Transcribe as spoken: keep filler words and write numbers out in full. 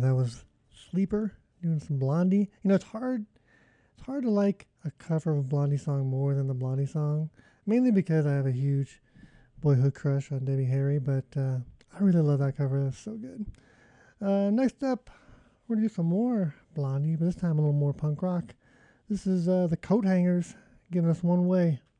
that was Sleeper doing some Blondie. You know, it's hard. It's hard to like a cover of a Blondie song more than the Blondie song, mainly because I have a huge boyhood crush on Debbie Harry. But uh, I really love that cover. That's so good. Uh, next up, we're gonna do some more Blondie, but this time a little more punk rock. This is uh, the Coat Hangers giving us One Way.